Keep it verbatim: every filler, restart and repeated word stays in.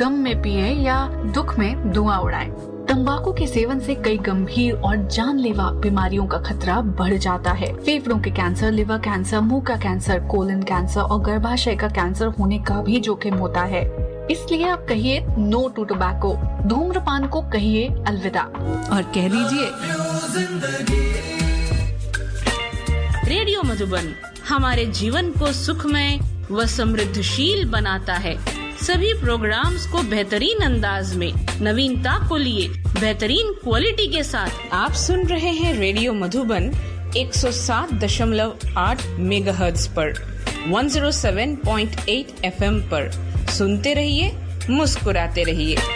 गम में पिए या दुख में धुआं उड़ाएं। तंबाकू के सेवन से कई गंभीर और जानलेवा बीमारियों का खतरा बढ़ जाता है। फेफड़ों के कैंसर, लिवर कैंसर, मुंह का कैंसर, कोलन कैंसर और गर्भाशय का कैंसर होने का भी जोखिम होता है। इसलिए आप कहिए नो टू टोबैको, धूम्रपान को कहिए अलविदा और कह दीजिए रेडियो मधुबन हमारे जीवन को सुखमय व समृद्धशील बनाता है। सभी प्रोग्राम्स को बेहतरीन अंदाज में, नवीनता को लिए बेहतरीन क्वालिटी के साथ आप सुन रहे हैं रेडियो मधुबन एक सौ सात दशमलव आठ मेगाहर्ट्ज पर, एक सौ सात पॉइंट आठ एफएम पर। सुनते रहिए, मुस्कुराते रहिए।